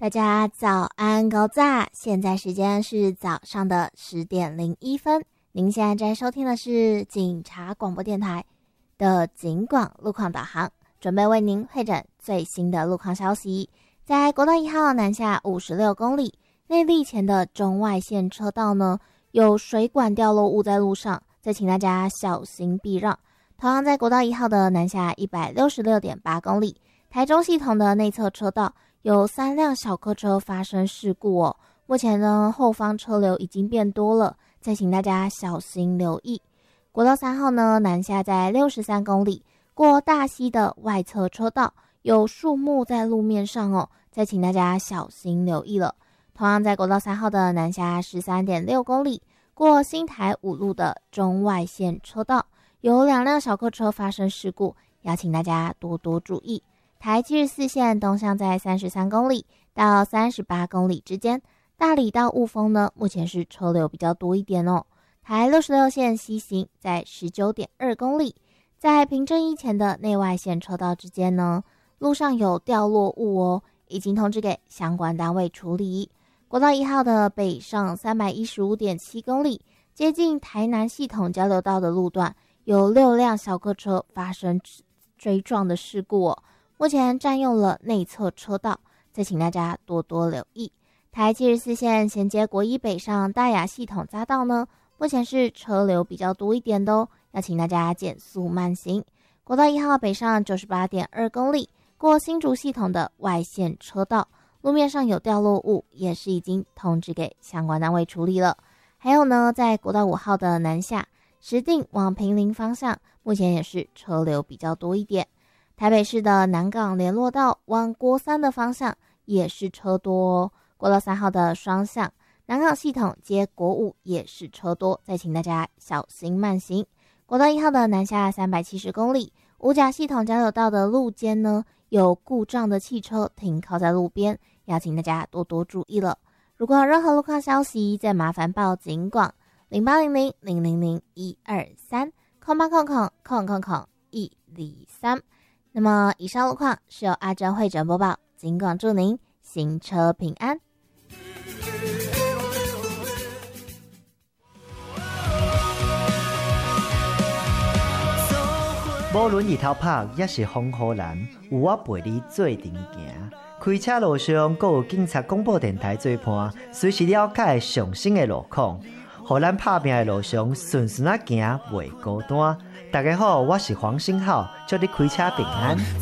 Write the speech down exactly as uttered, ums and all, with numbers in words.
大家早安高炸，现在时间是早上的十点零一分。您现在在收听的是警察广播电台的警广路况导航，准备为您会诊最新的路况消息。在国道一号南下五十六公里内坜前的中外线车道呢，有水管掉落物在路上，再请大家小心避让。同样在国道一号的南下一百六十六点八公里台中系统的内侧车道，有三辆小客车发生事故哦。目前呢，后方车流已经变多了，再请大家小心留意。国道三号呢，南下在六十三公里过大溪的外侧车道，有树木在路面上哦，再请大家小心留意了。同样在国道三号的南下十三点六公里过新台五路的中外线车道，有两辆小客车发生事故，要请大家多多注意。台七十四线东向在三十三公里到三十八公里之间，大里到雾峰呢，目前是车流比较多一点哦。台六十六线西行在十九点二公里，在平镇一前的内外线车道之间呢，路上有掉落物哦，已经通知给相关单位处理。国道一号的北上三百一十五点七公里，接近台南系统交流道的路段，有六辆小客车发生追撞的事故哦。目前占用了内侧车道，再请大家多多留意。台七十四线衔接国一北上大雅系统匝道呢，目前是车流比较多一点的哦，要请大家减速慢行。国道一号北上九十八点二公里过新竹系统的外线车道，路面上有掉落物，也是已经通知给相关单位处理了。还有呢，在国道五号的南下石碇往坪林方向，目前也是车流比较多一点。台北市的南港联络道往国三的方向也是车多哦。国道三号的双向南港系统接国五也是车多，再请大家小心慢行。国道一号的南下三百七十公里五甲系统交流道的路肩呢，有故障的汽车停靠在路边，要请大家多多注意了。如果有任何路况消息，再麻烦报警广零八零零零零零一二三空八空空空空空一零三。那么以上路况是由阿珍会诊播报，警广祝您行车平安。 无论日头晒也是风雨蓝，有我陪你做阵行。开车路上，还有警察广播电台做伴，随时了解上新的路况，互咱打拼的路上顺顺啊行，袂孤单。大家好，我是黄星浩，祝你开车平安。